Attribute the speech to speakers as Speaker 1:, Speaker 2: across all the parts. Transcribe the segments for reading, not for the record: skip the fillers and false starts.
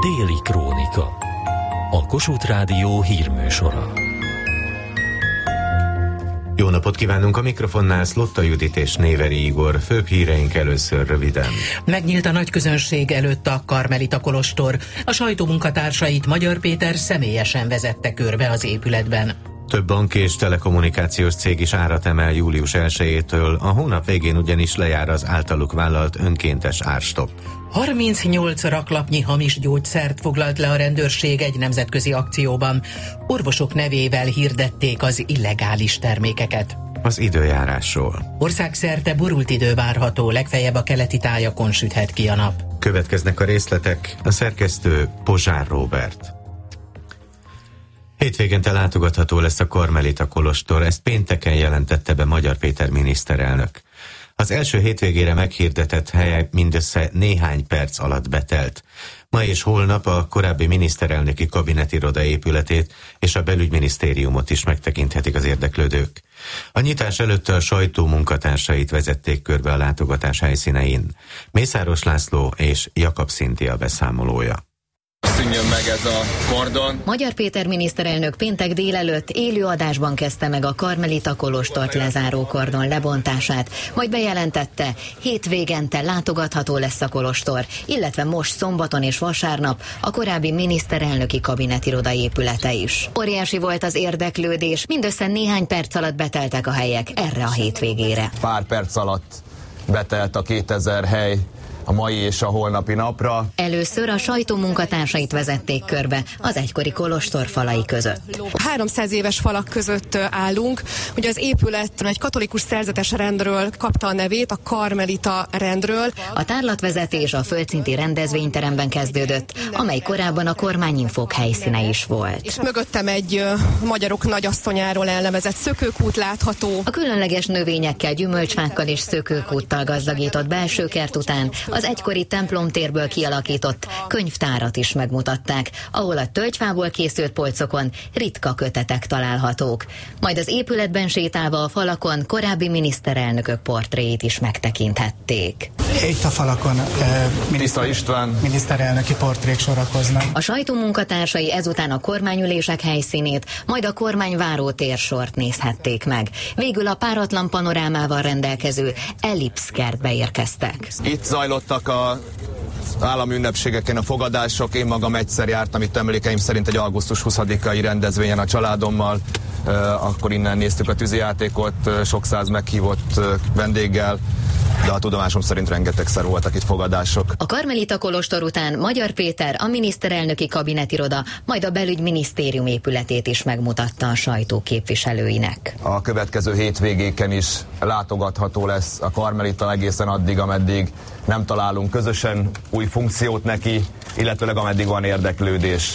Speaker 1: Déli Krónika. A Kossuth Rádió hírműsora.
Speaker 2: Jó napot kívánunk, a mikrofonnál Szlotta Judit és Néveri Igor. Főbb híreink először röviden.
Speaker 3: Megnyílt a nagy közönség előtt a Karmelita kolostor. A sajtó munkatársait Magyar Péter személyesen vezette körbe az épületben.
Speaker 2: Több bank és telekommunikációs cég is árat emel július 1-től, a hónap végén ugyanis lejár az általuk vállalt önkéntes árstopp.
Speaker 3: 38 raklapnyi hamis gyógyszert foglalt le a rendőrség egy nemzetközi akcióban. Orvosok nevével hirdették az illegális termékeket.
Speaker 2: Az időjárásról.
Speaker 3: Országszerte borult idő várható, legfeljebb a keleti tájakon süthet ki a nap.
Speaker 2: Következnek a részletek, a szerkesztő Pozsár Róbert. Hétvégente látogatható lesz a Karmelita kolostor, ezt pénteken jelentette be Magyar Péter miniszterelnök. Az első hétvégére meghirdetett helye mindössze néhány perc alatt betelt. Ma és holnap a korábbi miniszterelnöki kabinetiroda épületét és a belügyminisztériumot is megtekinthetik az érdeklődők. A nyitás előtt a sajtó munkatársait vezették körbe a látogatás helyszínein. Mészáros László és Jakab Szintia beszámolója.
Speaker 4: Szűnjön meg ez a kordon.
Speaker 5: Magyar Péter miniszterelnök péntek délelőtt élő adásban kezdte meg a Karmelita kolostort lezáró kordon lebontását, majd bejelentette, hétvégente látogatható lesz a kolostor, illetve most szombaton és vasárnap a korábbi miniszterelnöki kabinetiroda épülete is. Óriási volt az érdeklődés, mindössze néhány perc alatt beteltek a helyek erre a hétvégére.
Speaker 4: Pár perc alatt betelt a 2000 hely a mai és a holnapi napra.
Speaker 5: Először a sajtó munkatársait vezették körbe az egykori kolostor falai között.
Speaker 6: 300 éves falak között állunk. Ugye az épület egy katolikus szerzetes rendről kapta a nevét, a Karmelita rendről.
Speaker 5: A tárlatvezetés a földszinti rendezvényteremben kezdődött, amely korábban a kormányinfók helyszíne is volt.
Speaker 6: És mögöttem egy magyarok nagyasszonyáról elnevezett szökőkút látható.
Speaker 5: A különleges növényekkel, gyümölcsfákkal és szökőkúttal gazdagított belső kert után az egykori templomtérből kialakított könyvtárat is megmutatták, ahol a tölgyfából készült polcokon ritka kötetek találhatók. Majd az épületben sétálva a falakon korábbi miniszterelnökök portréit is megtekinthették.
Speaker 7: Itt a falakon
Speaker 4: Tisza István
Speaker 7: miniszterelnöki portrék sorakoznak.
Speaker 5: A sajtó munkatársai ezután a kormányülések helyszínét, majd a kormányváró térsort nézhették meg. Végül a páratlan panorámával rendelkező Ellipszkertbe érkeztek.
Speaker 4: Itt zajlottak az állami ünnepségeken a fogadások. Én magam egyszer jártam itt emlékeim szerint egy augusztus 20-ai rendezvényen a családommal. Akkor innen néztük a tűzijátékot, sok száz meghívott vendéggel, de a tudomásom szerint rengetegszer voltak itt fogadások.
Speaker 5: A Karmelita kolostor után Magyar Péter a miniszterelnöki kabinetiroda, majd a belügyminisztérium épületét is megmutatta a sajtó képviselőinek.
Speaker 4: A következő hétvégéken is látogatható lesz a Karmelita egészen addig, ameddig nem találunk közösen új funkciót neki, illetőleg ameddig van érdeklődés.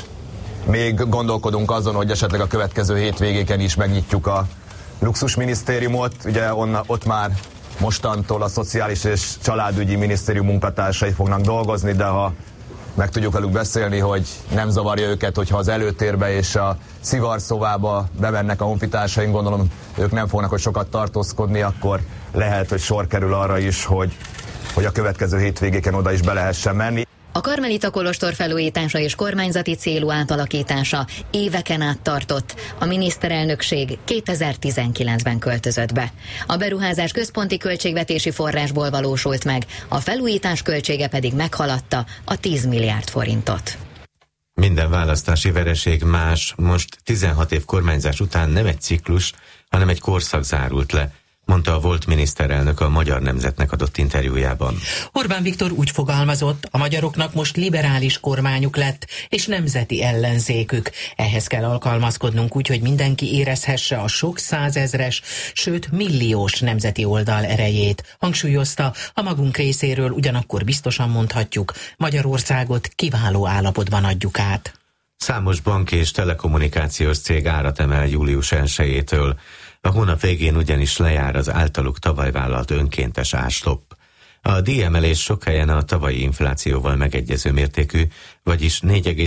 Speaker 4: Még gondolkodunk azon, hogy esetleg a következő hétvégéken is megnyitjuk a luxusminisztériumot, ugye ott már mostantól a Szociális és Családügyi Minisztérium munkatársai fognak dolgozni, de ha meg tudjuk velük beszélni, hogy nem zavarja őket, hogyha az előtérbe és a szivarszobába bemennek a honfitársaink, gondolom ők nem fognak hogy sokat tartózkodni, akkor lehet, hogy sor kerül arra is, hogy a következő hétvégéken oda is be lehessen menni.
Speaker 5: A Karmelita kolostor felújítása és kormányzati célú átalakítása éveken át tartott. A miniszterelnökség 2019-ben költözött be. A beruházás központi költségvetési forrásból valósult meg, a felújítás költsége pedig meghaladta a 10 milliárd forintot.
Speaker 2: Minden választási vereség más, most 16 év kormányzás után nem egy ciklus, hanem egy korszak zárult le, mondta a volt miniszterelnök a Magyar Nemzetnek adott interjújában.
Speaker 3: Orbán Viktor úgy fogalmazott, a magyaroknak most liberális kormányuk lett, és nemzeti ellenzékük. Ehhez kell alkalmazkodnunk úgy, hogy mindenki érezhesse a sok százezres, sőt milliós nemzeti oldal erejét. Hangsúlyozta, a magunk részéről ugyanakkor biztosan mondhatjuk, Magyarországot kiváló állapotban adjuk át.
Speaker 2: Számos bank és telekommunikációs cég árat emel július 1-től. A hónap végén ugyanis lejár az általuk tavaly vállalt önkéntes árstopp. A díjemelés sok helyen a tavalyi inflációval megegyező mértékű, vagyis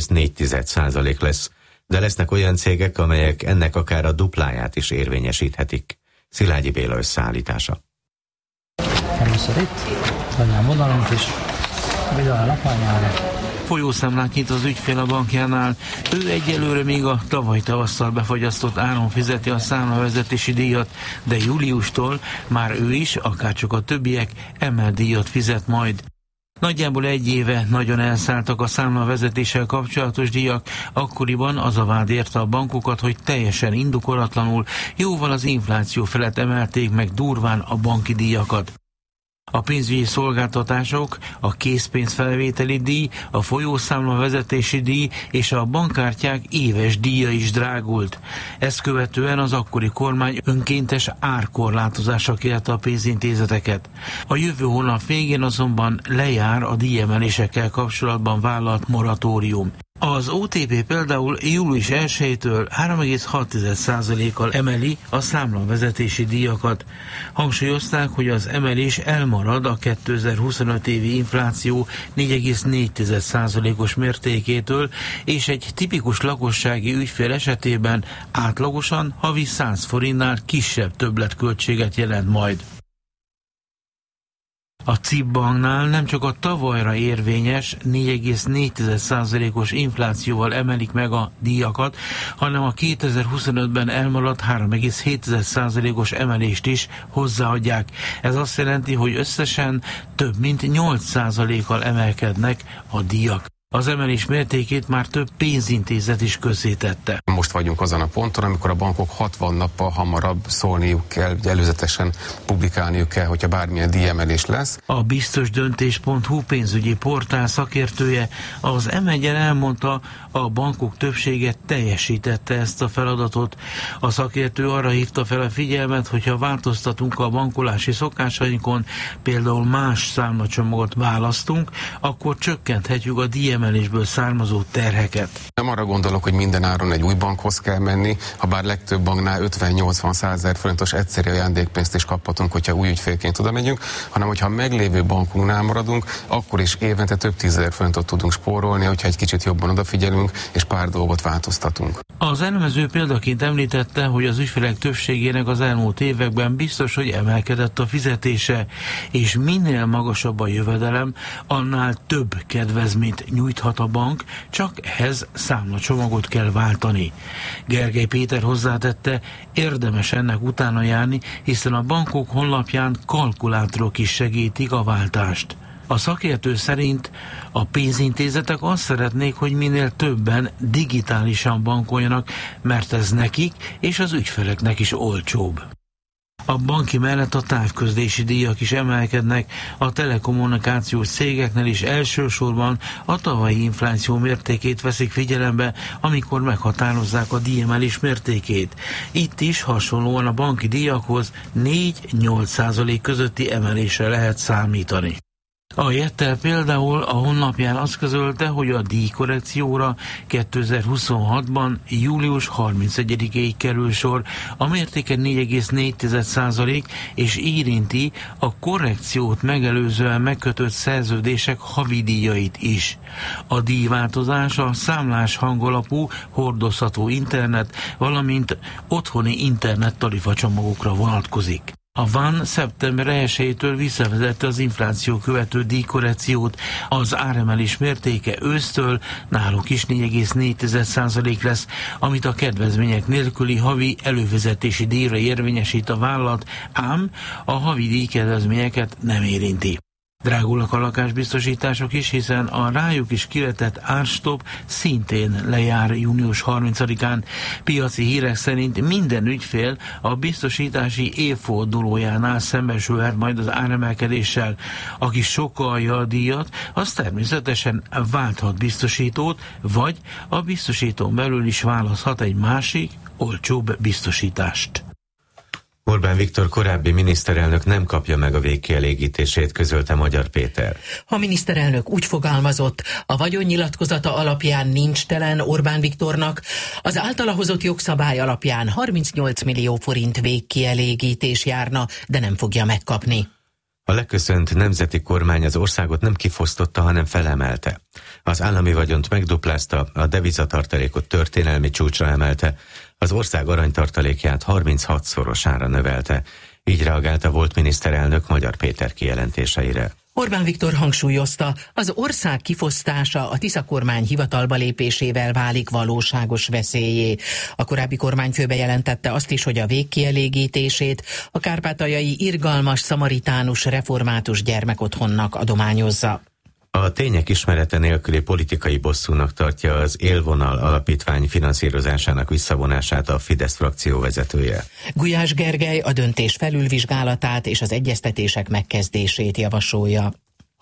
Speaker 2: 4,4% lesz, de lesznek olyan cégek, amelyek ennek akár a dupláját is érvényesíthetik. Szilágyi Béla összeállítása.
Speaker 8: Először itt, vagy a vonalunk is, videó a lapányára. Folyószámlát nyit az ügyfél a bankjánál. Ő egyelőre még a tavaly tavasszal befagyasztott áron fizeti a számlavezetési díjat, de júliustól már ő is, akárcsak a többiek, emelt díjat fizet majd. Nagyjából egy éve nagyon elszálltak a számlavezetéssel kapcsolatos díjak, akkoriban az a vád érte a bankokat, hogy teljesen indokolatlanul, jóval az infláció felett emelték meg durván a banki díjakat. A pénzügyi szolgáltatások, a készpénzfelvételi díj, a folyószámlavezetési díj és a bankkártyák éves díja is drágult. Ezt követően az akkori kormány önkéntes árkorlátozásra kérte a pénzintézeteket. A jövő hónap végén azonban lejár a díjemelésekkel kapcsolatban vállalt moratórium. Az OTP például július 1-től 3,6%-kal emeli a számlavezetési díjakat. Hangsúlyozták, hogy az emelés elmarad a 2025 évi infláció 4,4%-os mértékétől, és egy tipikus lakossági ügyfél esetében átlagosan havi 100 forintnál kisebb többletköltséget jelent majd. A CIP banknál nem csak a tavalyra érvényes 4,4%-os inflációval emelik meg a díjakat, hanem a 2025-ben elmaradt 3,7%-os emelést is hozzáadják. Ez azt jelenti, hogy összesen több mint 8%-kal emelkednek a díjak. Az emelés mértékét már több pénzintézet is közzétette.
Speaker 9: Most vagyunk azon a ponton, amikor a bankok 60 nappal hamarabb szólniuk kell, előzetesen publikálniuk kell, hogyha bármilyen díjemelés lesz.
Speaker 8: A biztosdöntés.hu pénzügyi portál szakértője az M1-en elmondta, a bankok többsége teljesítette ezt a feladatot. A szakértő arra hívta fel a figyelmet, hogyha változtatunk a bankolási szokásainkon, például más számlacsomagot választunk, akkor csökkenthetjük a díjemelésből származó terheket.
Speaker 9: Nem arra gondolok, hogy minden áron egy új bankhoz kell menni, ha bár legtöbb banknál 50-80-100 ezer forintos egyszerű ajándékpénzt is kaphatunk, hogyha új ügyfélként oda megyünk, hanem hogyha a meglévő bankunknál maradunk, akkor is évente több 10 000 forintot tudunk spórolni, hogyha egy kicsit jobban odafigyelünk, és pár dolgot változtatunk.
Speaker 8: Az elemező példaként említette, hogy az ügyfelek többségének az elmúlt években biztos, hogy emelkedett a fizetése, és minél magasabb a jövedelem, annál több kedvezményt nyújthat a bank, csak ehhez számlacsomagot kell váltani. Gergely Péter hozzátette, érdemes ennek utána járni, hiszen a bankok honlapján kalkulátorok is segítik a váltást. A szakértő szerint a pénzintézetek azt szeretnék, hogy minél többen digitálisan bankoljanak, mert ez nekik és az ügyfeleknek is olcsóbb. A banki mellett a távközlési díjak is emelkednek, a telekommunikációs cégeknél is elsősorban a tavalyi infláció mértékét veszik figyelembe, amikor meghatározzák a díjemelés mértékét. Itt is hasonlóan a banki díjakhoz 4-8% közötti emelésre lehet számítani. A Jettel például a honlapján azt közölte, hogy a díjkorrekcióra 2026-ban július 31-ig kerül sor, a mértéke 4,4% és érinti a korrekciót megelőzően megkötött szerződések havidíjait is. A díjváltozás a számlás hangolapú hordozható internet, valamint otthoni internet tarifacsomagokra vonatkozik. A VAN szeptember 1-től visszavezette az infláció követő díjkorrekciót, az áremelés mértéke ősztől náluk is 4,4% lesz, amit a kedvezmények nélküli havi előfizetési díjra érvényesít a vállalat, ám a havi díjkedvezményeket nem érinti. Drágulnak a lakásbiztosítások is, hiszen a rájuk is kivetett árstop szintén lejár június 30-án. Piaci hírek szerint minden ügyfél a biztosítási évfordulójánál szembesülhet majd az áremelkedéssel. Aki sokkalja a díjat, az természetesen válthat biztosítót, vagy a biztosítón belül is választhat egy másik, olcsóbb biztosítást.
Speaker 2: Orbán Viktor korábbi miniszterelnök nem kapja meg a végkielégítését, közölte Magyar Péter.
Speaker 3: A miniszterelnök úgy fogalmazott, a vagyonnyilatkozata alapján nincs telen Orbán Viktornak, az általa hozott jogszabály alapján 38 millió forint végkielégítés járna, de nem fogja megkapni.
Speaker 2: A leköszönt nemzeti kormány az országot nem kifosztotta, hanem felemelte. Az állami vagyont megduplázta, a devizatartalékot történelmi csúcsra emelte, az ország aranytartalékját 36-szorosára növelte. Így reagált a volt miniszterelnök Magyar Péter kijelentéseire.
Speaker 3: Orbán Viktor hangsúlyozta, az ország kifosztása a Tisza kormány hivatalba lépésével válik valóságos veszélyé. A korábbi kormányfő bejelentette azt is, hogy a végkielégítését a kárpátaljai irgalmas szamaritánus református gyermekotthonnak adományozza.
Speaker 2: A tények ismerete nélküli politikai bosszúnak tartja az Élvonal alapítvány finanszírozásának visszavonását a Fidesz frakció vezetője.
Speaker 3: Gulyás Gergely a döntés felülvizsgálatát és az egyeztetések megkezdését javasolja.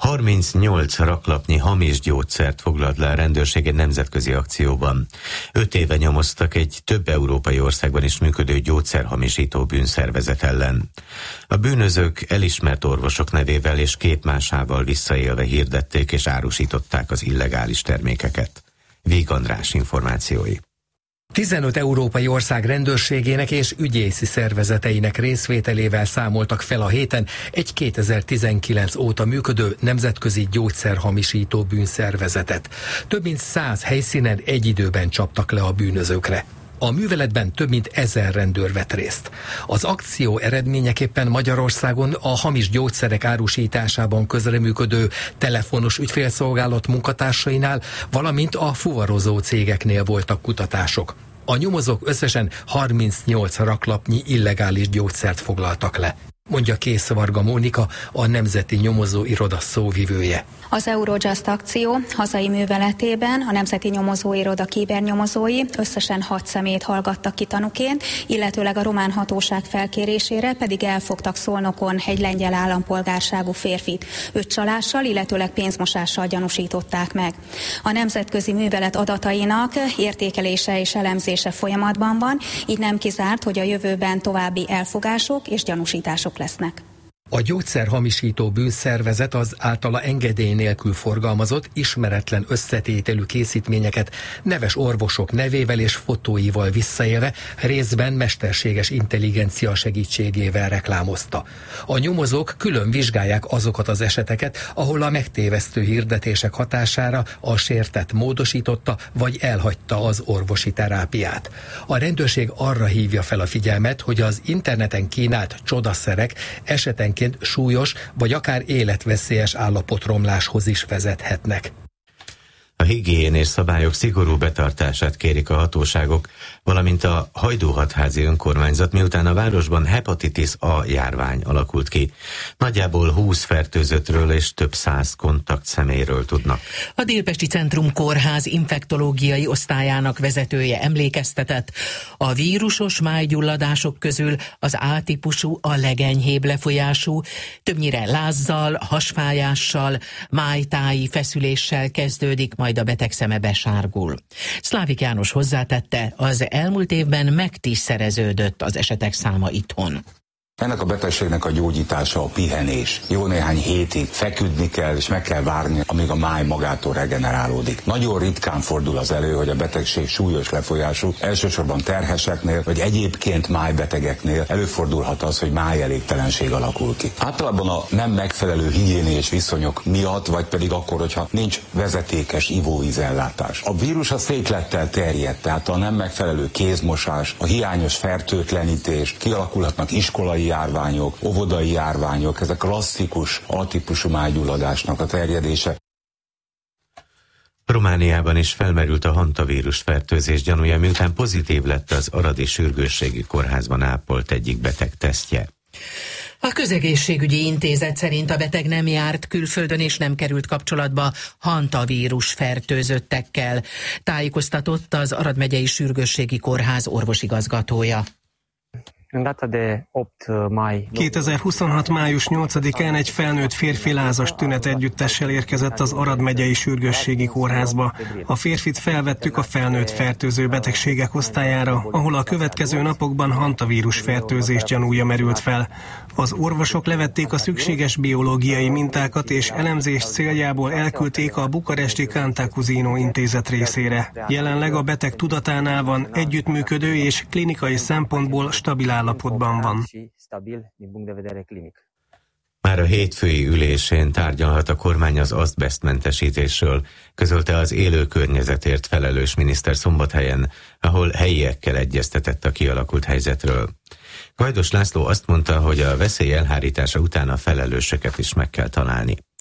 Speaker 2: 38 raklapnyi hamis gyógyszert foglalt le a rendőrség egy nemzetközi akcióban. 5 éve nyomoztak egy több európai országban is működő gyógyszerhamisító bűnszervezet ellen. A bűnözők elismert orvosok nevével és képmásával visszaélve hirdették és árusították az illegális termékeket. Víg András információi.
Speaker 10: 15 európai ország rendőrségének és ügyészi szervezeteinek részvételével számoltak fel a héten egy 2019 óta működő nemzetközi gyógyszerhamisító bűnszervezetet. Több mint 100 helyszínen egy időben csaptak le a bűnözőkre. A műveletben több mint 1000 rendőr vett részt. Az akció eredményeképpen Magyarországon a hamis gyógyszerek árusításában közreműködő telefonos ügyfélszolgálat munkatársainál, valamint a fuvarozó cégeknél voltak kutatások. A nyomozók összesen 38 raklapnyi illegális gyógyszert foglaltak le, mondja Kész Varga Mónika, a Nemzeti Nyomozó Iroda szóvivője.
Speaker 11: Az Eurojust akció hazai műveletében a Nemzeti Nyomozóiroda kibernyomozói összesen 6 személyt hallgattak ki tanúként, illetőleg a román hatóság felkérésére pedig elfogtak Szolnokon egy lengyel állampolgárságú férfit. 5 csalással, illetőleg pénzmosással gyanúsították meg. A nemzetközi művelet adatainak értékelése és elemzése folyamatban van, így nem kizárt, hogy a jövőben további elfogások és gyanúsítások lesznek.
Speaker 10: A gyógyszerhamisító bűnszervezet az általa engedély nélkül forgalmazott, ismeretlen összetételű készítményeket neves orvosok nevével és fotóival visszaélve, részben mesterséges intelligencia segítségével reklámozta. A nyomozók külön vizsgálják azokat az eseteket, ahol a megtévesztő hirdetések hatására a sértett módosította vagy elhagyta az orvosi terápiát. A rendőrség arra hívja fel a figyelmet, hogy az interneten kínált csodaszerek esetenként súlyos vagy akár életveszélyes állapotromláshoz is vezethetnek.
Speaker 2: A higiénés szabályok szigorú betartását kérik a hatóságok, valamint a Hajdúhatházi önkormányzat, miután a városban hepatitis A járvány alakult ki. Nagyjából 20 fertőzöttről és több 100 kontaktszemélyről tudnak.
Speaker 3: A Délpesti Centrum Kórház infektológiai osztályának vezetője emlékeztetett, a vírusos májgyulladások közül az A-típusú a legenyhébb lefolyású, többnyire lázzal, hasfájással, májtáji feszüléssel kezdődik, majd a beteg szeme besárgul. Szlávik János hozzátette, az elmúlt évben megtízszereződött az esetek száma itthon.
Speaker 12: Ennek a betegségnek a gyógyítása a pihenés. Jó néhány hétig feküdni kell, és meg kell várni, amíg a máj magától regenerálódik. Nagyon ritkán fordul az elő, hogy a betegség súlyos lefolyású, elsősorban terheseknél, vagy egyébként májbetegeknél előfordulhat az, hogy májelégtelenség alakul ki. Általában a nem megfelelő higiéniás viszonyok miatt, vagy pedig akkor, hogyha nincs vezetékes ivóvízellátás. A vírus a széklettel terjed, tehát a nem megfelelő kézmosás, a hiányos fertőtlenítés, kialakulhatnak iskolai járványok, óvodai járványok, ez a klasszikus A-típusú májgyulladásnak a terjedése.
Speaker 2: Romániában is felmerült a hantavírus fertőzés gyanúja, miután pozitív lett az aradi sürgősségi kórházban ápolt egyik beteg tesztje.
Speaker 3: A Közegészségügyi Intézet szerint a beteg nem járt külföldön és nem került kapcsolatba hantavírus fertőzöttekkel, tájékoztatott az Arad megyei sürgősségi kórház orvosigazgatója.
Speaker 13: 2026. május 8-án egy felnőtt férfi lázas tünet együttessel érkezett az Arad megyei sürgősségi kórházba. A férfit felvettük a felnőtt fertőző betegségek osztályára, ahol a következő napokban hantavírus fertőzés gyanúja merült fel. Az orvosok levették a szükséges biológiai mintákat és elemzés céljából elküldték a bukaresti Cantacuzino intézet részére. Jelenleg a beteg tudatánál van, együttműködő és klinikai szempontból stabil állapotban van.
Speaker 2: Már a hétfői ülésén tárgyalhat a kormány az azbesztmentesítésről, közölte az élő környezetért felelős miniszter Szombathelyen, ahol helyiekkel egyeztetett a kialakult helyzetről. Gajdos László azt mondta, hogy a veszély elhárítása után a felelősöket is meg kell találni.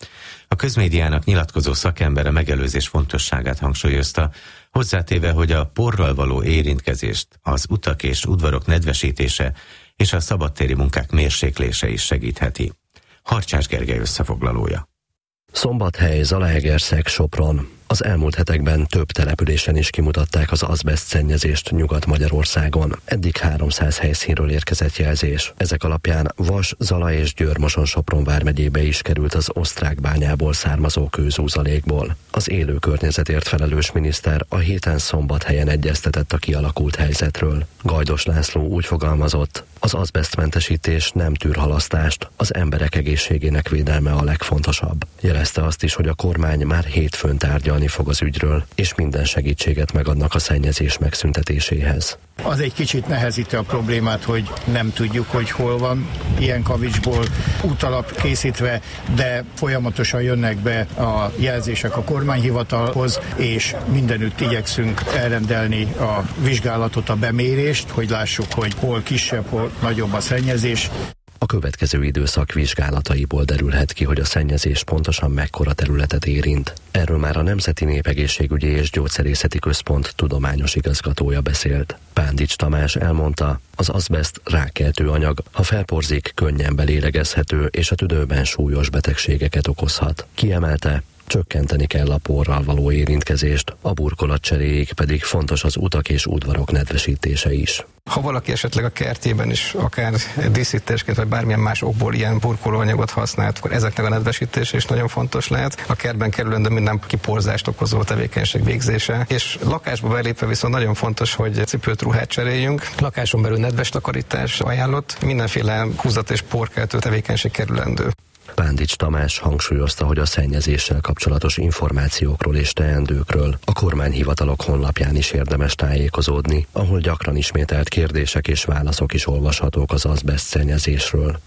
Speaker 2: A közmédiának nyilatkozó szakember a megelőzés fontosságát hangsúlyozta, hozzátéve, hogy a porral való érintkezést, az utak és udvarok nedvesítése és a szabadtéri munkák mérséklése is segítheti. Harcsás Gergely összefoglalója.
Speaker 14: Szombathely, Zalaegerszeg, Sopron. Az elmúlt hetekben több településen is kimutatták az azbeszt szennyezést Nyugat-Magyarországon. Eddig 300 helyszínről érkezett jelzés. Ezek alapján Vas, Zala és Győr-Moson-Sopron vármegyébe is került az osztrák bányából származó kőzúzalékból. Az élő környezetért felelős miniszter a héten Szombathelyen egyeztetett a kialakult helyzetről. Gajdos László úgy fogalmazott, az azbesztmentesítés nem tűr halasztást, az emberek egészségének védelme a legfontosabb. Jelezte azt is, hogy a kormány már hétfőn tárgyalni fog az ügyről, és minden segítséget megadnak a szennyezés megszüntetéséhez.
Speaker 15: Az egy kicsit nehezíti a problémát, hogy nem tudjuk, hogy hol van ilyen kavicsból útalap készítve, de folyamatosan jönnek be a jelzések a kormányhivatalhoz, és mindenütt igyekszünk elrendelni a vizsgálatot, a bemérést, hogy lássuk, hogy hol kisebb, hol nagyobb a szennyezés.
Speaker 14: A következő időszak vizsgálataiból derülhet ki, hogy a szennyezés pontosan mekkora területet érint. Erről már a Nemzeti Népegészségügyi és Gyógyszerészeti Központ tudományos igazgatója beszélt. Pándics Tamás elmondta, az azbeszt rákkeltő anyag, ha felporzik, könnyen belélegezhető és a tüdőben súlyos betegségeket okozhat. Kiemelte, csökkenteni kell a porral való érintkezést, a burkolat cseréig pedig fontos az utak és udvarok nedvesítése is.
Speaker 9: Ha valaki esetleg a kertjében is akár díszítésként vagy bármilyen más okból ilyen burkolóanyagot használt, akkor ezeknek a nedvesítése is nagyon fontos lehet. A kertben kerülendő minden kiporzást okozó tevékenység végzése, és lakásba belépve viszont nagyon fontos, hogy cipőt, ruhát cseréljünk. Lakáson belül nedves takarítás ajánlott, mindenféle húzat és porkeltő tevékenység kerülendő.
Speaker 14: Pándics Tamás hangsúlyozta, hogy a szennyezéssel kapcsolatos információkról és teendőkről a kormányhivatalok honlapján is érdemes tájékozódni, ahol gyakran ismételt kérdések és válaszok is olvashatók az azbeszt szennyezésről.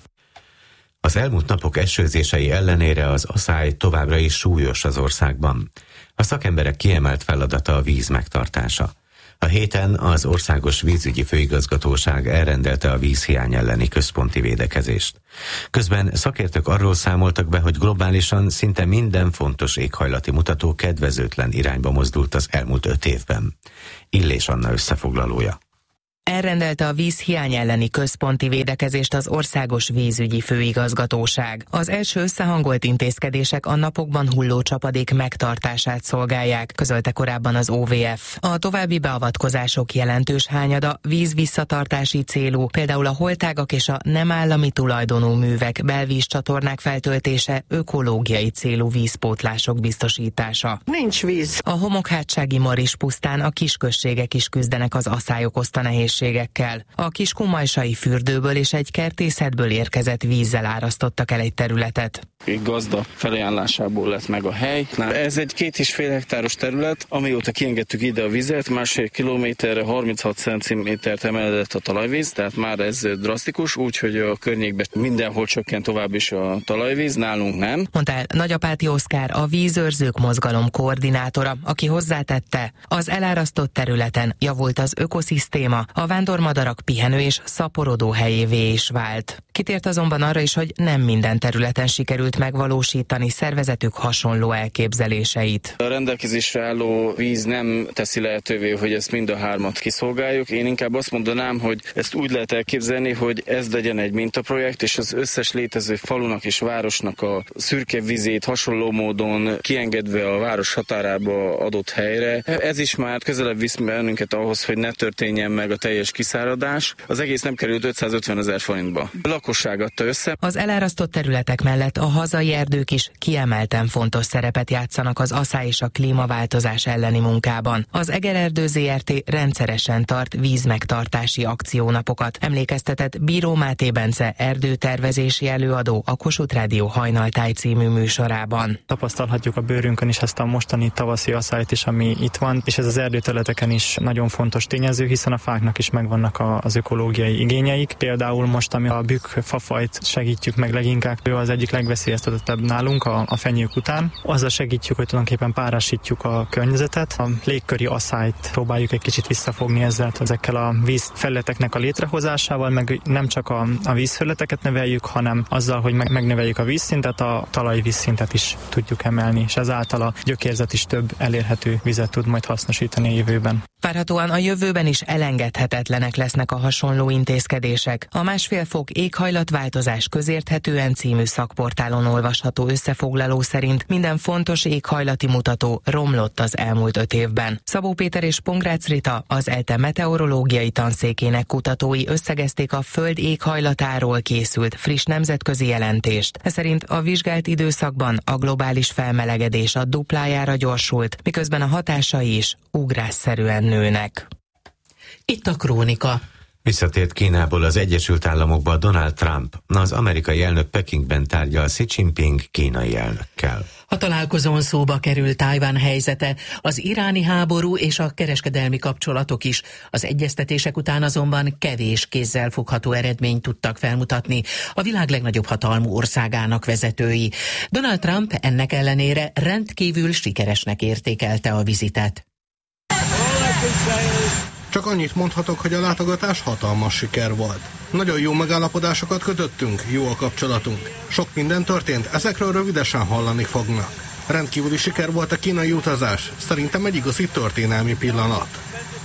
Speaker 2: Az elmúlt napok esőzései ellenére az aszály továbbra is súlyos az országban. A szakemberek kiemelt feladata a víz megtartása. A héten az Országos Vízügyi Főigazgatóság elrendelte a vízhiány elleni központi védekezést. Közben szakértők arról számoltak be, hogy globálisan szinte minden fontos éghajlati mutató kedvezőtlen irányba mozdult az elmúlt 5 évben. Illés Anna összefoglalója.
Speaker 16: Elrendelte a vízhiány elleni központi védekezést az Országos Vízügyi Főigazgatóság. Az első összehangolt intézkedések a napokban hulló csapadék megtartását szolgálják, közölte korábban az OVF. A további beavatkozások jelentős hányada vízvisszatartási célú, például a holtágak és a nem állami tulajdonú művek, belvízcsatornák feltöltése, ökológiai célú vízpótlások biztosítása.
Speaker 17: Nincs víz.
Speaker 16: A homokhátsági Maris pusztán a kisközségek is küzdenek az aszály okozta nehézségekkel. A Kiskunmajsai fürdőből és egy kertészetből érkezett vízzel árasztottak el egy területet.
Speaker 18: Egy gazda felajánlásából lett meg a hely. Ez egy 2,5 hektáros terület, amióta kiengedtük ide a vizet, 1,5 kilométerre 36 centimétert emelkedett a talajvíz, tehát már ez drasztikus, úgyhogy a környékben mindenhol csökkent tovább is a talajvíz, nálunk nem.
Speaker 16: Mondta el Nagyapáti Oszkár, a Vízőrzők Mozgalom koordinátora, aki hozzátette, az elárasztott területen javult az ökoszisztéma, a vándormadarak pihenő és szaporodó helyévé is vált. Kitért azonban arra is, hogy nem minden területen sikerült megvalósítani szervezetük hasonló elképzeléseit.
Speaker 18: A rendelkezésre álló víz nem teszi lehetővé, hogy ezt mind a hármat kiszolgáljuk. Én inkább azt mondanám, hogy ezt úgy lehet elképzelni, hogy ez legyen egy mintaprojekt, és az összes létező falunak és városnak a szürke vizét hasonló módon kiengedve a város határába adott helyre. Ez is már közelebb visz bennünket ahhoz, hogy ne történjen meg a teljes kiszáradás. Az egész nem került 550 000 forintba. A lakosság adta össze.
Speaker 16: Az elárasztott területek mellett a hazai erdők is kiemelten fontos szerepet játszanak az aszály és a klímaváltozás elleni munkában. Az Egererdő Zrt. Rendszeresen tart vízmegtartási akciónapokat, emlékeztetett Bíró Máté Bence erdőtervezési előadó a Kossuth Rádió Hajnaltáj című műsorában.
Speaker 19: Tapasztalhatjuk a bőrünkön is ezt a mostani tavaszi aszályt is, ami itt van, és ez az erdőterületeken is nagyon fontos tényező, hiszen a fáknak is megvannak az ökológiai igényeik. Például most, ami a bükk fafajt segítjük meg leginkább, ő az egyik legveszélyeztetettebb nálunk a fenyők után. Azzal segítjük, hogy tulajdonképpen párásítjuk a környezetet. A légköri asszályt próbáljuk egy kicsit visszafogni ezekkel a vízfelületeknek a létrehozásával, meg nem csak a vízfelületeket növeljük, hanem azzal, hogy megnöveljük a vízszintet, a talaj vízszintet is tudjuk emelni, és ezáltal a gyökérzet is több elérhető vizet tud majd hasznosítani a jövőben.
Speaker 16: Várhatóan a jövőben is elengedhetetlenek lesznek a hasonló intézkedések. A 1,5 fok éghajlatváltozás közérthetően című szakportálon olvasható összefoglaló szerint minden fontos éghajlati mutató romlott az elmúlt 5 évben. Szabó Péter és Pongrácz Rita, az ELTE meteorológiai tanszékének kutatói összegezték a Föld éghajlatáról készült friss nemzetközi jelentést. Ez szerint a vizsgált időszakban a globális felmelegedés a duplájára gyorsult, miközben a hatásai is ugrásszerűen nőnek.
Speaker 3: Itt a krónika.
Speaker 2: Visszatért Kínából az Egyesült Államokba Donald Trump. Az amerikai elnök Pekingben tárgyal Xi Jinping kínai elnökkel.
Speaker 3: A találkozón szóba került Tajvan helyzete, az iráni háború és a kereskedelmi kapcsolatok is. Az egyeztetések után azonban kevés kézzel fogható eredményt tudtak felmutatni a világ legnagyobb hatalmú országának vezetői. Donald Trump ennek ellenére rendkívül sikeresnek értékelte a vizitet.
Speaker 17: Csak annyit mondhatok, hogy a látogatás hatalmas siker volt. Nagyon jó megállapodásokat kötöttünk, jó a kapcsolatunk. Sok minden történt, ezekről rövidesen hallani fognak. Rendkívüli siker volt a kínai utazás, szerintem egy igazi történelmi pillanat.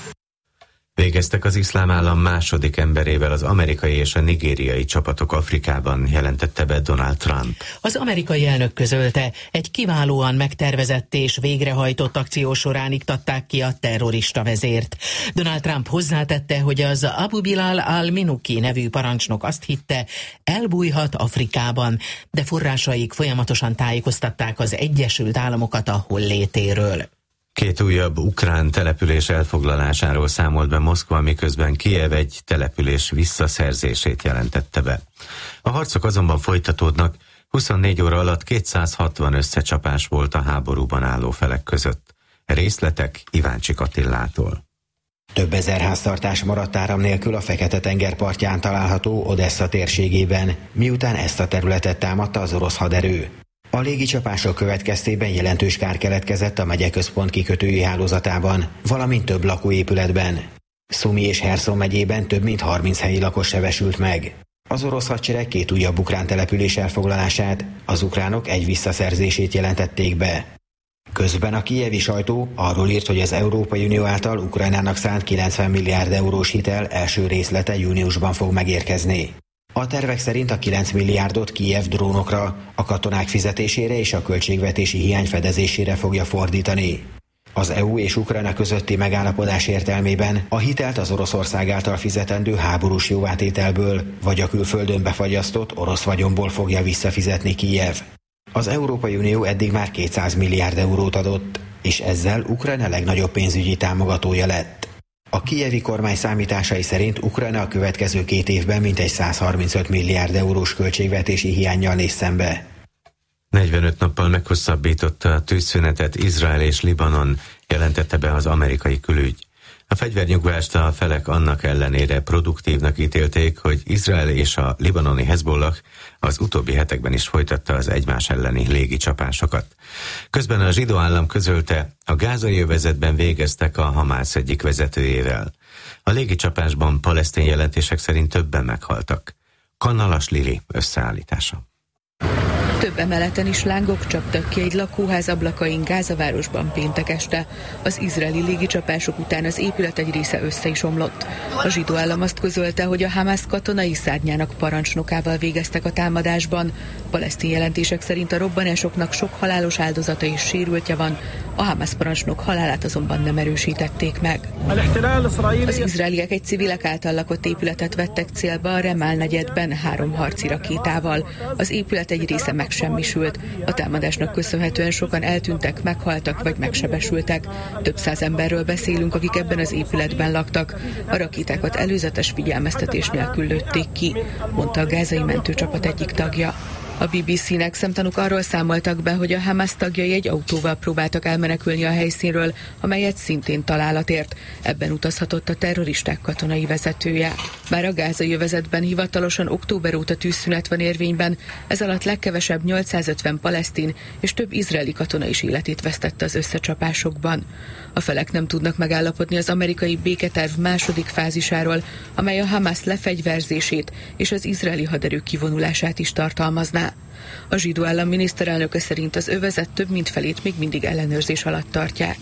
Speaker 2: Végeztek az Iszlám Állam második emberével az amerikai és a nigériai csapatok Afrikában, jelentette be Donald Trump.
Speaker 3: Az amerikai elnök közölte, egy kiválóan megtervezett és végrehajtott akció során iktatták ki a terrorista vezért. Donald Trump hozzátette, hogy az Abu Bilal al-Minuki nevű parancsnok azt hitte, elbújhat Afrikában, de forrásaik folyamatosan tájékoztatták az Egyesült Államokat a hollétéről.
Speaker 2: 2 újabb ukrán település elfoglalásáról számolt be Moszkva, miközben Kijev egy település visszaszerzését jelentette be. A harcok azonban folytatódnak, 24 óra alatt 260 összecsapás volt a háborúban álló felek között. Részletek Iváncsik Attilától.
Speaker 20: Több ezer háztartás maradt áram nélkül a Fekete-tenger partján található Odessa térségében, miután ezt a területet támadta az orosz haderő. A légicsapások következtében jelentős kár keletkezett a megyeközpont kikötői hálózatában, valamint több lakóépületben. Szumi és Herszon megyében több mint 30 helyi lakos sebesült meg. Az orosz hadsereg 2 újabb ukrán település elfoglalását, az ukránok egy visszaszerzését jelentették be. Közben a kijevi sajtó arról írt, hogy az Európai Unió által Ukrajnának szánt 90 milliárd eurós hitel első részlete júniusban fog megérkezni. A tervek szerint a 9 milliárdot Kijev drónokra, a katonák fizetésére és a költségvetési hiány fedezésére fogja fordítani. Az EU és Ukrajna közötti megállapodás értelmében a hitelt az Oroszország által fizetendő háborús jóvátételből vagy a külföldön befagyasztott orosz vagyonból fogja visszafizetni Kijev. Az Európai Unió eddig már 200 milliárd eurót adott, és ezzel Ukrajna legnagyobb pénzügyi támogatója lett. A kijevi kormány számításai szerint Ukrajna a következő 2 évben mintegy 135 milliárd eurós költségvetési hiánnyal néz szembe.
Speaker 2: 45 nappal meghosszabbította a tűzszünetet Izrael és Libanon, jelentette be az amerikai külügy. A fegyvernyugvást a felek annak ellenére produktívnak ítélték, hogy Izrael és a libanoni Hezbollah az utóbbi hetekben is folytatta az egymás elleni légicsapásokat. Közben a zsidó állam közölte, a gázai övezetben végeztek a Hamász egyik vezetőjével. A légicsapásban palesztin jelentések szerint többen meghaltak. Kannalas Lili összeállítása.
Speaker 21: Több emeleten is lángok csaptak ki egy lakóház ablakain Gázavárosban péntek este. Az izraeli légicsapások után az épület egy része össze is omlott. A zsidó állam azt közölte, hogy a Hamász katonai szárnyának parancsnokával végeztek a támadásban. Palesztin jelentések szerint a robbanásoknak sok halálos áldozata és sérültje van, a Hamász parancsnok halálát azonban nem erősítették meg. Az izraeliek egy civilek által lakott épületet vettek célba a Remál negyedben 3 harci rakétával. Az épület egy része megsemmisült. A támadásnak köszönhetően sokan eltűntek, meghaltak vagy megsebesültek. Több száz emberről beszélünk, akik ebben az épületben laktak. A rakétákat előzetes figyelmeztetés nélkül lőtték ki, mondta a gázai mentőcsapat egyik tagja. A BBC-nek szemtanúk arról számoltak be, hogy a Hamas tagjai egy autóval próbáltak elmenekülni a helyszínről, amelyet szintén találat ért. Ebben utazhatott a terroristák katonai vezetője. Bár a gázai övezetben hivatalosan október óta tűzszünet van érvényben, ez alatt legkevesebb 850 palesztin és több izraeli katona is életét vesztette az összecsapásokban. A felek nem tudnak megállapodni az amerikai béketerv második fázisáról, amely a Hamas lefegyverzését és az izraeli haderő kivonulását is tartalmazná. A zsidó állam miniszterelnöke szerint az övezet több mint felét még mindig ellenőrzés alatt tartják.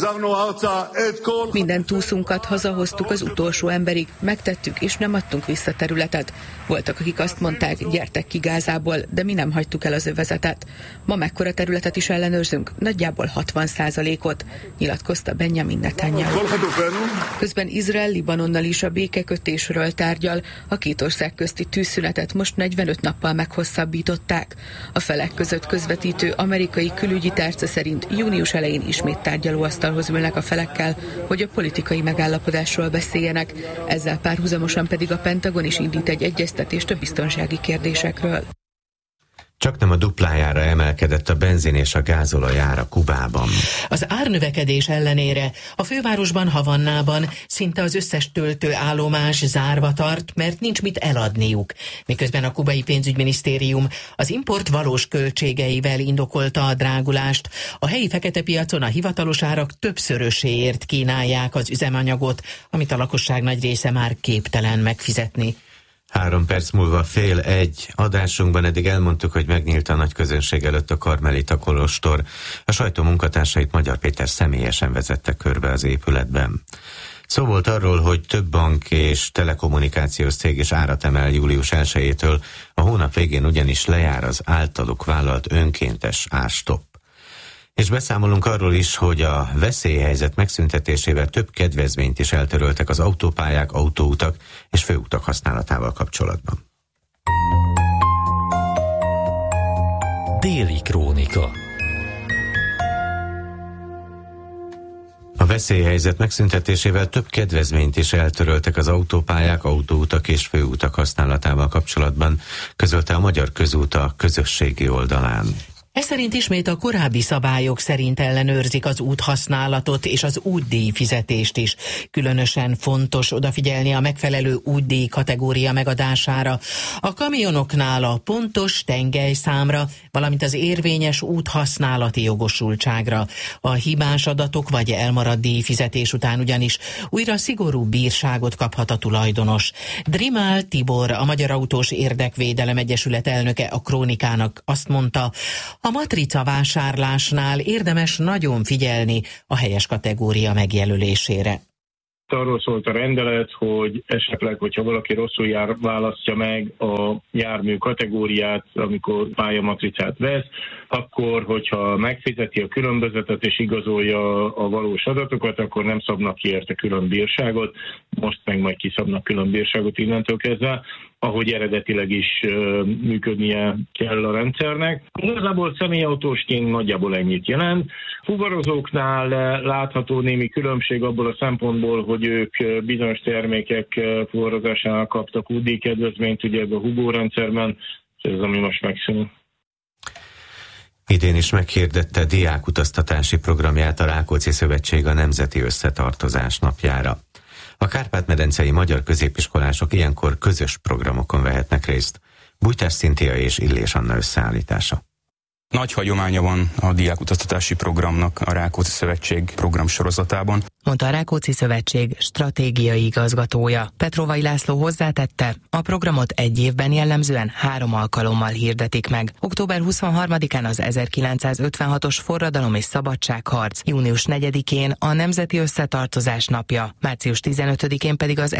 Speaker 21: Minden túszunkat hazahoztuk az utolsó emberig, megtettük és nem adtunk vissza területet. Voltak, akik azt mondták, gyertek ki Gázából, de mi nem hagytuk el az övezetet. Ma mekkora területet is ellenőrzünk? Nagyjából 60%-ot, nyilatkozta Benjamin Netanyahu. Közben Izrael Libanonnal is a békekötésről tárgyal, a két ország közti tűzszünetet most 45 nappal meghosszabbították. A felek között közvetítő amerikai külügyi tárca szerint június elején ismét tárgyalóasztalhoz ülnek a felekkel, hogy a politikai megállapodásról beszéljenek, ezzel párhuzamosan pedig a Pentagon is indít egy egyeztetést a biztonsági kérdésekről.
Speaker 2: Csaknem a duplájára emelkedett a benzin és a gázolaj ára Kubában.
Speaker 3: Az árnövekedés ellenére a fővárosban, Havannában szinte az összes töltőállomás zárva tart, mert nincs mit eladniuk. Miközben a kubai pénzügyminisztérium az import valós költségeivel indokolta a drágulást, a helyi fekete piacon a hivatalos árak többszöröséért kínálják az üzemanyagot, amit a lakosság nagy része már képtelen megfizetni.
Speaker 2: 3 perc múlva 12:30 adásunkban eddig elmondtuk, hogy megnyílt a nagy közönség előtt a Karmelita kolostor. A sajtó munkatársait Magyar Péter személyesen vezette körbe az épületben. Szó volt arról, hogy több bank és telekommunikációs cég is árat emel július 1-től, a hónap végén ugyanis lejár az általuk vállalt önkéntes árstopp. És beszámolunk arról is, hogy a veszélyhelyzet megszüntetésével több kedvezményt is eltöröltek az autópályák, autóutak és főutak használatával kapcsolatban.
Speaker 1: Déli krónika.
Speaker 2: A veszélyhelyzet megszüntetésével több kedvezményt is eltöröltek az autópályák, autóutak és főutak használatával kapcsolatban, közölte a Magyar Közút a közösségi oldalán.
Speaker 3: Ez szerint ismét a korábbi szabályok szerint ellenőrzik az úthasználatot és az útdíj fizetést is. Különösen fontos odafigyelni a megfelelő útdíj kategória megadására, a kamionoknál a pontos tengelyszámra, valamint az érvényes úthasználati jogosultságra. A hibás adatok vagy elmaradt díjfizetés után ugyanis újra szigorú bírságot kaphat a tulajdonos. Drimál Tibor, a Magyar Autós Érdekvédelem Egyesület elnöke a Krónikának azt mondta, a matrica vásárlásnál érdemes nagyon figyelni a helyes kategória megjelölésére.
Speaker 22: Arról szólt a rendelet, hogy esetleg, hogyha valaki rosszul választja meg a jármű kategóriát, amikor pályamatricát vesz, akkor, hogyha megfizeti a különbözetet és igazolja a valós adatokat, akkor nem szabnak ki érte külön bírságot, most meg majd kiszabnak külön bírságot innentől kezdve, ahogy eredetileg is működnie kell a rendszernek. Igazából személyautósként nagyjából ennyit jelent. Fuvarozóknál látható némi különbség abból a szempontból, hogy ők bizonyos termékek fuvarozásánál kaptak útdíjkedvezményt, ugye ebben a Hugo rendszerben, ez ami most megszűnik.
Speaker 2: Idén is meghirdette diákutaztatási programját a Rákóczi Szövetség a Nemzeti Összetartozás napjára. A kárpát-medencei magyar középiskolások ilyenkor közös programokon vehetnek részt. Bújtás Szinthia és Illés Anna összeállítása.
Speaker 23: Nagy hagyománya van a diákutaztatási programnak a Rákóczi Szövetség programsorozatában,
Speaker 16: mondta a Rákóczi Szövetség stratégiai igazgatója. Petrovai László hozzátette, a programot egy évben jellemzően 3 alkalommal hirdetik meg. Október 23-án az 1956-os forradalom és szabadságharc, június 4-én a Nemzeti Összetartozás napja, március 15-én pedig az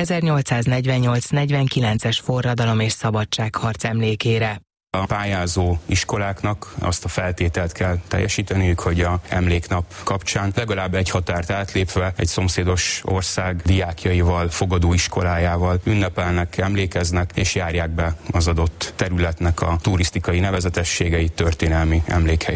Speaker 16: 1848-49-es forradalom és szabadságharc emlékére.
Speaker 23: A pályázó iskoláknak azt a feltételt kell teljesíteniük, hogy a emléknap kapcsán legalább egy határt átlépve egy szomszédos ország diákjaival, fogadóiskolájával ünnepelnek, emlékeznek és járják be az adott területnek a turisztikai nevezetességeit, történelmi emlékhelyeit.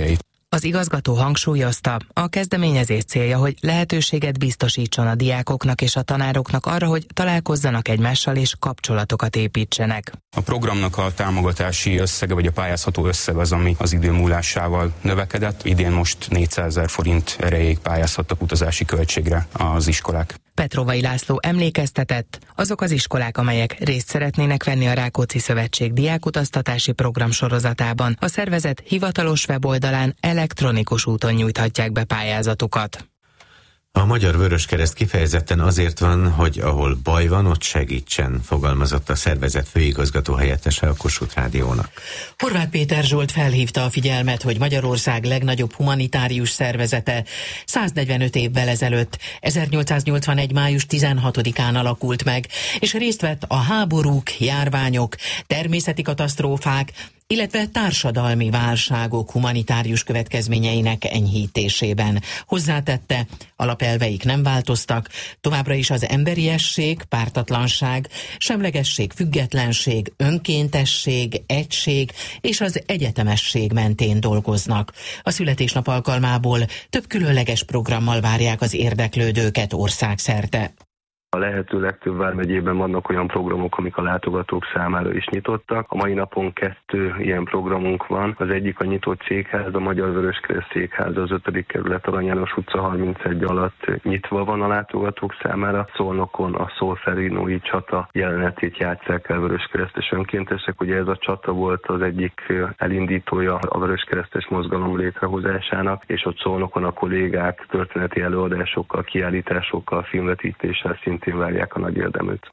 Speaker 16: Az igazgató hangsúlyozta, a kezdeményezés célja, hogy lehetőséget biztosítson a diákoknak és a tanároknak arra, hogy találkozzanak egymással és kapcsolatokat építsenek.
Speaker 23: A programnak a támogatási összege, vagy a pályázható összeg az, ami az idő múlásával növekedett. Idén most 400 000 forint erejéig pályázhattak utazási költségre az iskolák.
Speaker 16: Petrovai László emlékeztetett, azok az iskolák, amelyek részt szeretnének venni a Rákóczi Szövetség diákutaztatási program sorozatában, a szervezet hivatalos weboldalán elektronikus úton nyújthatják be pályázatukat.
Speaker 2: A Magyar Vöröskereszt kifejezetten azért van, hogy ahol baj van, ott segítsen, fogalmazott a szervezet főigazgató helyettese a Kossuth Rádiónak.
Speaker 3: Horváth Péter Zsolt felhívta a figyelmet, hogy Magyarország legnagyobb humanitárius szervezete 145 évvel ezelőtt, 1881. május 16-án alakult meg, és részt vett a háborúk, járványok, természeti katasztrófák, illetve társadalmi válságok humanitárius következményeinek enyhítésében. Hozzátette, alapelveik nem változtak, továbbra is az emberiesség, pártatlanság, semlegesség, függetlenség, önkéntesség, egység és az egyetemesség mentén dolgoznak. A születésnap alkalmából több különleges programmal várják az érdeklődőket országszerte.
Speaker 1: A lehető legtöbb vármegyében vannak olyan programok, amik a látogatók számára is nyitottak. A mai napon 2 ilyen programunk van. Az egyik a nyitott székház, a Magyar Vöröskereszt székháza az 5. kerület Arany János utca 31 alatt nyitva van a látogatók számára. Szolnokon a szolferinói csata jelenetét játsszák el vöröskeresztes önkéntesek. Ugye ez a csata volt az egyik elindítója a vöröskeresztes mozgalom létrehozásának, és ott Szolnokon a kollégák történeti előadásokkal, kiállításokkal, filmvetítéssel szintén várják a nagy érdeműt.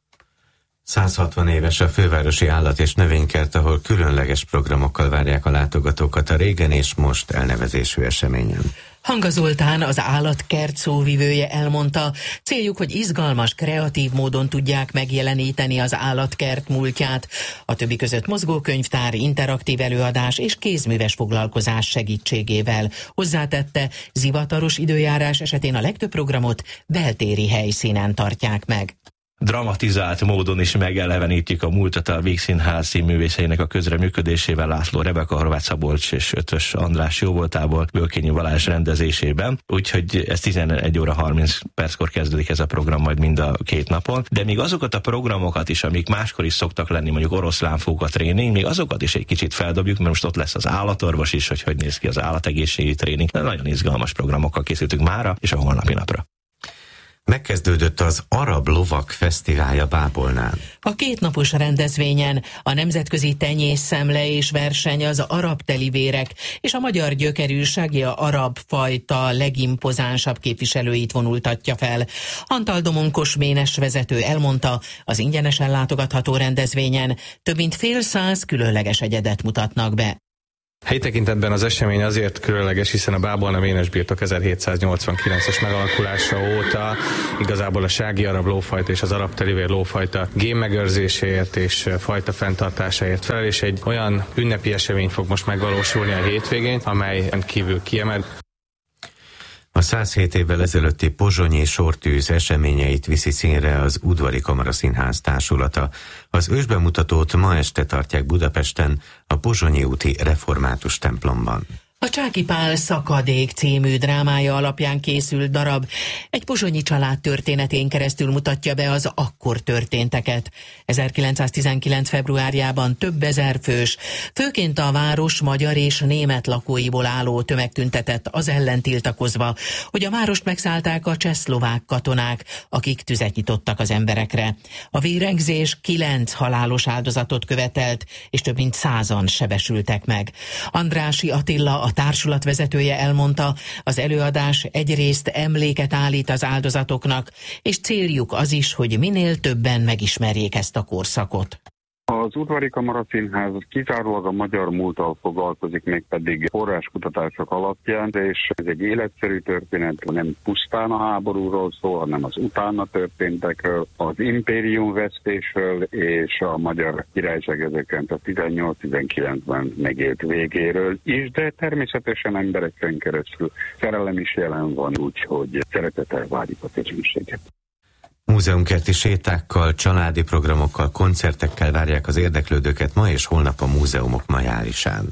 Speaker 2: 160 éves a fővárosi állat- és növénykert, ahol különleges programokkal várják a látogatókat a régen és most elnevezésű eseményen.
Speaker 3: Hanga Zoltán, az állatkert szóvivője elmondta, céljuk, hogy izgalmas, kreatív módon tudják megjeleníteni az állatkert múltját. A többi között mozgókönyvtár, interaktív előadás és kézműves foglalkozás segítségével. Hozzátette, zivataros időjárás esetén a legtöbb programot beltéri helyszínen tartják meg.
Speaker 6: Dramatizált módon is megelevenítjük a múltat a Vígszínház színművészeinek a közreműködésével, László Rebeka, Horváth Szabolcs és Ötvös András jóvoltából, Bölkényi Balázs rendezésében. Úgyhogy ez 11 óra 30 perckor kezdődik ez a program majd mind a 2 napon. De még azokat a programokat is, amik máskor is szoktak lenni, mondjuk oroszlánfóka tréning, még azokat is egy kicsit feldobjuk, mert most ott lesz az állatorvos is, hogy néz ki az állategészségügyi tréning. De nagyon izgalmas programokkal készültünk mára és a holnapi napra.
Speaker 2: Megkezdődött az Arab Lovak Fesztiválja Bábolnál.
Speaker 3: A 2 napos rendezvényen a nemzetközi tenyészszemle és verseny az arab telivérek és a magyar gyökerű Sagia arab fajta legimpozánsabb képviselőit vonultatja fel. Antal Domonkos Ménes vezető elmondta, az ingyenesen látogatható rendezvényen több mint fél száz különleges egyedet mutatnak be.
Speaker 7: Helyi tekintetben az esemény azért különleges, hiszen a Bábolna Ménes birtok 1789-es megalakulása óta igazából a sági arab lófajta és az arab telivér lófajta génmegőrzéséért és fajta fenntartásáért felel, és egy olyan ünnepi esemény fog most megvalósulni a hétvégén, amely rendkívül kiemelt.
Speaker 2: A 107 évvel ezelőtti pozsonyi sortűz eseményeit viszi színre az Udvari Kamaraszínház társulata. Az ősbemutatót ma este tartják Budapesten, a Pozsonyi úti református templomban.
Speaker 3: A Csáky Pál Szakadék című drámája alapján készült darab egy pozsonyi család történetén keresztül mutatja be az akkor történteket. 1919. februárjában több ezer fős, főként a város magyar és német lakóiból álló tömeg tüntetett az ellen tiltakozva, hogy a várost megszállták a csehszlovák katonák, akik tüzet nyitottak az emberekre. A vérengzés 9 halálos áldozatot követelt, és több mint 100-an sebesültek meg. Andrássy Attila, a társulat vezetője elmondta, az előadás egyrészt emléket állít az áldozatoknak, és céljuk az is, hogy minél többen megismerjék ezt a korszakot.
Speaker 24: Az Udvari Kamaraszínház kizárólag a magyar múlttal foglalkozik, mégpedig forráskutatások alapján, és ez egy életszerű történet, nem pusztán a háborúról szól, hanem az utána történtekről, az impérium vesztésről és a magyar királyság 1918-19-ben megélt végéről is, de természetesen embereken keresztül szerelem is jelen van, úgyhogy szeretettel várjuk a közönséget.
Speaker 2: Múzeumkerti sétákkal, családi programokkal, koncertekkel várják az érdeklődőket ma és holnap a múzeumok majárisán.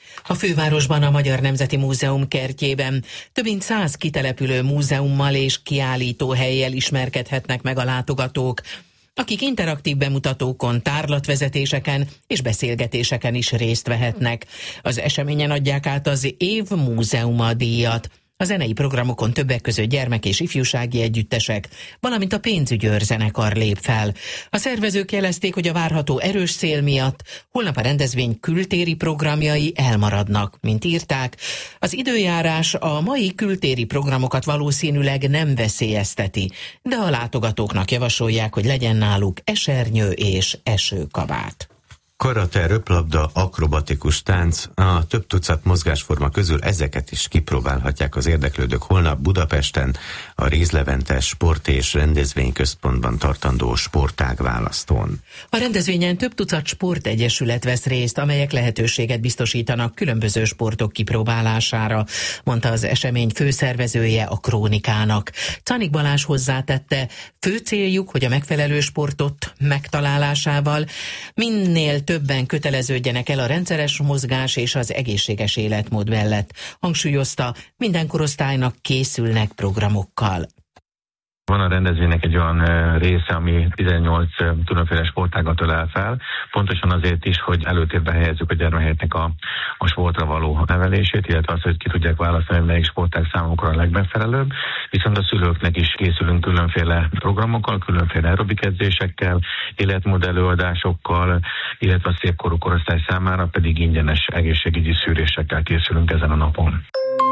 Speaker 3: A fővárosban a Magyar Nemzeti Múzeum kertjében több mint 100 kitelepülő múzeummal és kiállítóhellyel ismerkedhetnek meg a látogatók, akik interaktív bemutatókon, tárlatvezetéseken és beszélgetéseken is részt vehetnek. Az eseményen adják át az Év Múzeuma díjat. A zenei programokon többek között gyermek- és ifjúsági együttesek, valamint a pénzügyőr zenekar lép fel. A szervezők jelezték, hogy a várható erős szél miatt holnap a rendezvény kültéri programjai elmaradnak, mint írták. Az időjárás a mai kültéri programokat valószínűleg nem veszélyezteti, de a látogatóknak javasolják, hogy legyen náluk esernyő és esőkabát.
Speaker 2: Karate, röplabda, akrobatikus tánc, a több tucat mozgásforma közül ezeket is kipróbálhatják az érdeklődők holnap Budapesten, a Rézlevente Sport- és Rendezvényközpontban tartandó sportágválasztón.
Speaker 3: A rendezvényen több tucat sportegyesület vesz részt, amelyek lehetőséget biztosítanak különböző sportok kipróbálására, mondta az esemény főszervezője a Krónikának. Czanik Balázs hozzátette, fő céljuk, hogy a megfelelő sportot megtalálásával minél többen köteleződjenek el a rendszeres mozgás és az egészséges életmód mellett. Hangsúlyozta, minden korosztálynak készülnek programokkal.
Speaker 4: Van a rendezvénynek egy olyan része, ami 18 különféle sportágat ölel fel, pontosan azért is, hogy előtérbe helyezzük a gyermekeknek a sportra való nevelését, illetve azt, hogy ki tudják választani, hogy melyik sportág számukra a legmegfelelőbb. Viszont a szülőknek is készülünk különféle programokkal, különféle aerobik edzésekkel, életmód előadásokkal, illetve a szépkorú korosztály számára pedig ingyenes egészségügyi szűrésekkel készülünk ezen a napon.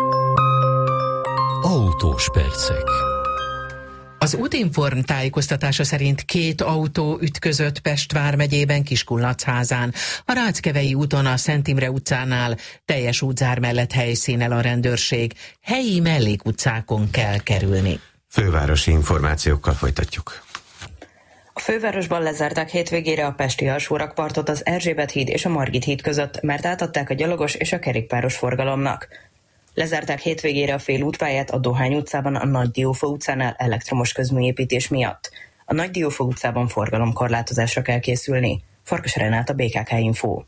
Speaker 5: Autós percek.
Speaker 3: Az Útinform tájékoztatása szerint 2 autó ütközött Pest vármegyében Kiskunlacházán. A Ráckevei úton a Szent Imre utcánál teljes útzár mellett helyszínel a rendőrség. Helyi mellékutcákon kell kerülni.
Speaker 2: Fővárosi információkkal folytatjuk.
Speaker 8: A fővárosban lezárták hétvégére a pesti alsórakpartot az Erzsébet híd és a Margit híd között, mert átadták a gyalogos és a kerékpáros forgalomnak. Lezárták hétvégére a félútpályát a Dohány utcában a Nagy Diófa utcánál elektromos közműépítés miatt. A Nagy Diófa utcában forgalomkorlátozásra kell készülni. Farkas Renáta, BKK Info.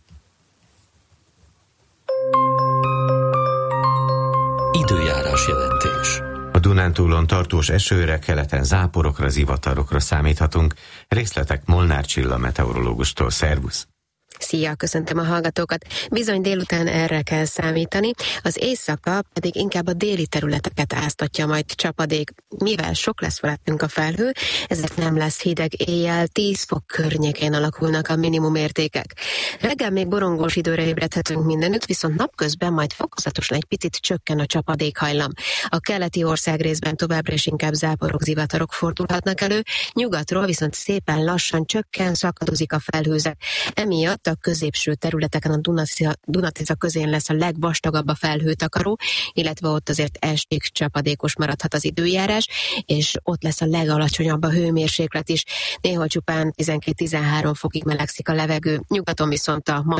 Speaker 5: Időjárás jelentés.
Speaker 2: A Dunántúlon tartós esőre, keleten záporokra, zivatarokra számíthatunk. Részletek Molnár Csilla meteorológustól. Szervusz!
Speaker 11: Szia, köszöntöm a hallgatókat. Bizony délután erre kell számítani, az éjszaka pedig inkább a déli területeket áztatja majd csapadék. Mivel sok lesz felettünk a felhő, ezért nem lesz hideg éjjel, 10 fok környékén alakulnak a minimum értékek. Reggel még borongós időre ébredhetünk mindenütt, viszont napközben majd fokozatosan egy picit csökken a csapadékhajlam. A keleti országrészben továbbra is inkább záporok, zivatarok fordulhatnak elő, nyugatról viszont szépen lassan csökken, szakadozik a felhőzet. Emiatt a középső területeken a Dunatisza közén lesz a legvastagabb a felhőtakaró, illetve ott azért estig csapadékos maradhat az időjárás, és ott lesz a legalacsonyabb a hőmérséklet is. Néhol csupán 12-13 fokig melegszik a levegő, nyugaton viszont a mai